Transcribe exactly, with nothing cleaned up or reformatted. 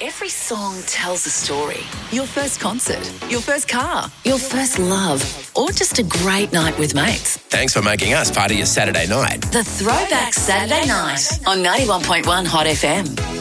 Every song tells a story. Your first concert, your first car, your first love, or just a great night with mates. Thanks for making us part of your Saturday night. The Throwback Saturday Night on ninety-one point one Hot F M.